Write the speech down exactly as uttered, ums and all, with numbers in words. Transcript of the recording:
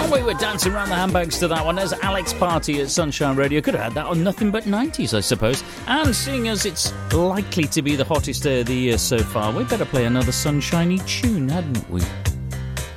We were dancing around the handbags to that one. There's Alex Party at Sunshine Radio. Could have had that on Nothing But nineties, I suppose. And seeing as it's likely to be the hottest day of the year so far, we better play another sunshiny tune, hadn't we?